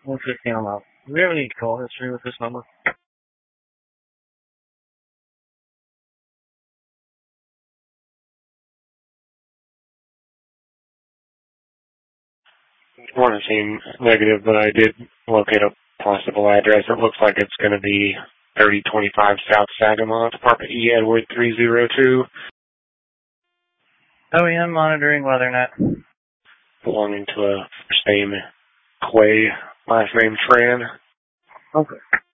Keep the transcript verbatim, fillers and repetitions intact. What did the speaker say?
one fifteen on out. Do we have any call history with this number? Want to seem negative, but I did locate a possible address. It looks like it's going to be thirty twenty-five South Sagamon, Department E, Edward three zero two. O E M monitoring WeatherNet. Belonging to a first name Quay, last name Tran. Okay.